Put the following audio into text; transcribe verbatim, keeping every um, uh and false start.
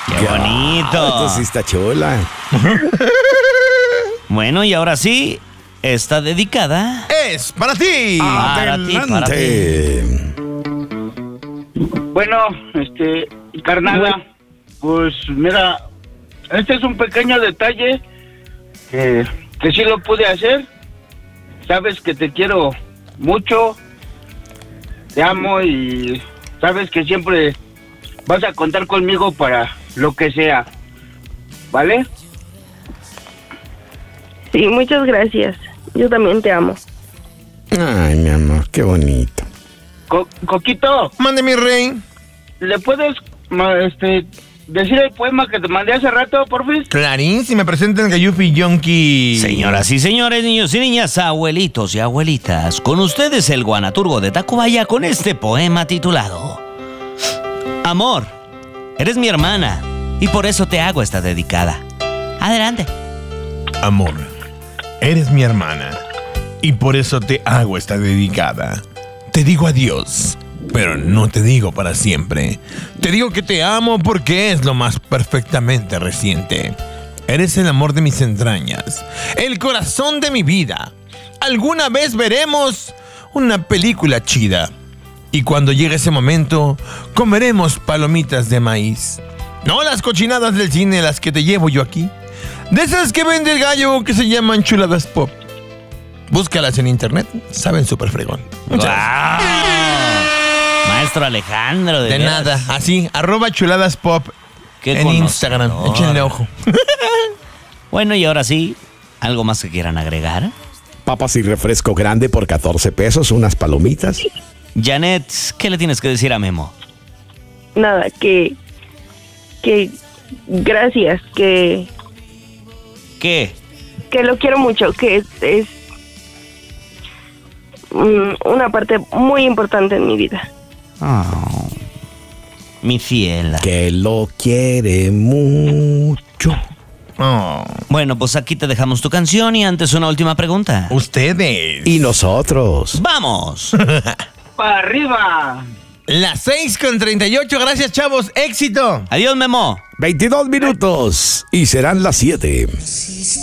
¡Qué bonito! Esto sí está chula. Bueno, y ahora sí, está dedicada. Es para ti. Para ti, para ti. Adelante. Bueno, este, carnala, pues mira, este es un pequeño detalle que, que sí lo pude hacer. Sabes que te quiero mucho, te amo y sabes que siempre vas a contar conmigo para lo que sea, ¿vale? Sí, muchas gracias. Yo también te amo. Ay, mi amor, qué bonito. Co- Coquito, Mande mi rey. ¿le puedes ma- este, decir el poema que te mandé hace rato, porfis? Clarín, si me presentan Gayufi Yonki. Señoras y señores, niños y niñas, abuelitos y abuelitas, con ustedes el guanaturgo de Tacubaya con este poema titulado Amor, eres mi hermana y por eso te hago esta dedicada. Adelante. Amor, eres mi hermana y por eso te hago esta dedicada. Te digo adiós, pero no te digo para siempre. Te digo que te amo porque es lo más perfectamente reciente. Eres el amor de mis entrañas, el corazón de mi vida. Alguna vez veremos una película chida. Y cuando llegue ese momento, comeremos palomitas de maíz. No las cochinadas del cine, las que te llevo yo aquí. De esas que vende el gallo que se llaman chuladas pop. Búscalas en internet, saben súper fregón. Muchas ¡Guau! Maestro Alejandro, de, De veras. nada, así, arroba chuladas pop Qué en Instagram. conocedor. Échenle ojo. Bueno, y ahora sí, ¿algo más que quieran agregar? Papas y refresco grande por catorce pesos, unas palomitas. Janet, ¿qué le tienes que decir a Memo? Nada, que... Que... Gracias, que... ¿Qué? Que lo quiero mucho, que es... es mm, una parte muy importante en mi vida. Oh, mi ciela. Que lo quiere mucho. Oh, Bueno, pues aquí te dejamos tu canción y antes una última pregunta. ustedes. Y nosotros. ¡Vamos! ¡Para arriba! Las seis con treinta y ocho, gracias chavos, éxito. Adiós, Memo. veintidós minutos y serán las siete.